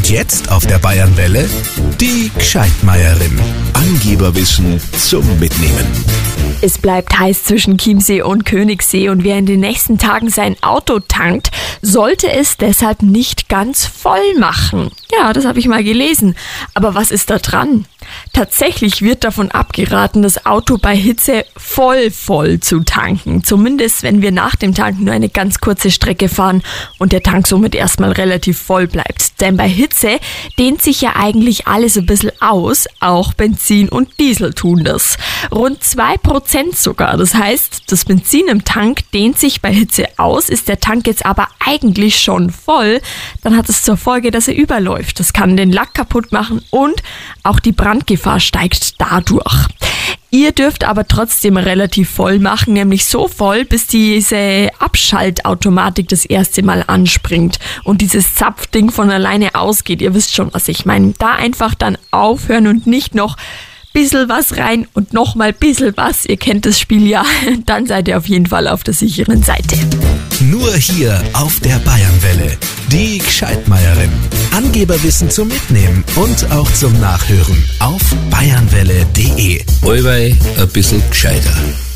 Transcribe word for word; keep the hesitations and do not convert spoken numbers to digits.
jetzt auf der Bayernwelle die Gscheidmeierin. Angeberwissen zum Mitnehmen. Es bleibt heiß zwischen Chiemsee und Königssee und wer in den nächsten Tagen sein Auto tankt, sollte es deshalb nicht ganz voll machen. Ja, das habe ich mal gelesen. Aber was ist da dran? Tatsächlich wird davon abgeraten, das Auto bei Hitze voll voll zu tanken. Zumindest, wenn wir nach dem Tanken nur eine ganz kurze Strecke fahren und der Tank somit erstmal relativ voll bleibt. Denn bei Hitze dehnt sich ja eigentlich alles ein bisschen aus. Auch Benzin und Diesel tun das. Rund zwei Prozent sogar. Das heißt, das Benzin im Tank dehnt sich bei Hitze aus. Ist der Tank jetzt aber eigentlich schon voll, dann hat es zur Folge, dass er überläuft. Das kann den Lack kaputt machen und auch die Brandgefahr steigt dadurch. Ihr dürft aber trotzdem relativ voll machen, nämlich so voll, bis diese Abschaltautomatik das erste Mal anspringt und dieses Zapfding von alleine ausgeht. Ihr wisst schon, was ich meine. Da einfach dann aufhören und nicht noch bissl was rein und nochmal bissl was. Ihr kennt das Spiel ja. Dann seid ihr auf jeden Fall auf der sicheren Seite. Nur hier auf der Bayernwelle. Die Gscheidmeierin. Angeberwissen zum Mitnehmen und auch zum Nachhören auf bayernwelle punkt de. Allweil ein bisschen gescheiter.